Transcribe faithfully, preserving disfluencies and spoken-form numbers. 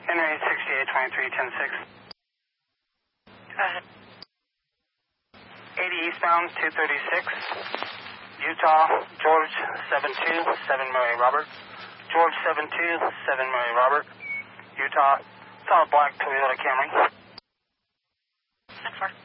Henry sixty-eight twenty-three ten six. Go ahead. eighty eastbound two thirty-six. Utah, George seven two seven Murray Robert. George seven two seven Murray Robert. Utah, solid black Toyota Camry. ten four.